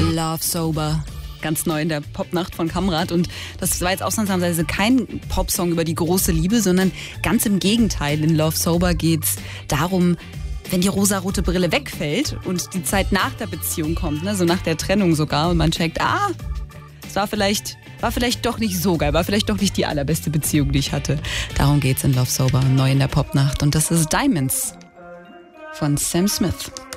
Love Sober. Ganz neu in der Popnacht von Kamrat. Und das war jetzt ausnahmsweise kein Popsong über die große Liebe, sondern ganz im Gegenteil. In Love Sober geht's darum, wenn die rosarote Brille wegfällt und die Zeit nach der Beziehung kommt, ne, so nach der Trennung sogar, und man checkt, es war vielleicht doch nicht so geil, war vielleicht doch nicht die allerbeste Beziehung, die ich hatte. Darum geht's in Love Sober, neu in der Popnacht. Und das ist Diamonds von Sam Smith.